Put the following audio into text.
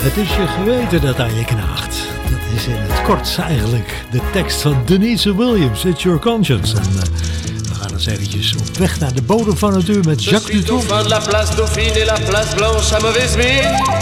Het is je geweten dat aan je knaagt. Dat is in het kort eigenlijk de tekst van Denise Williams, It's Your Conscience. En we gaan eens eventjes op weg naar de bodem van het uur met Jacques Dutronc. Van la place Dauphine et la place Blanche à mauvaise mine.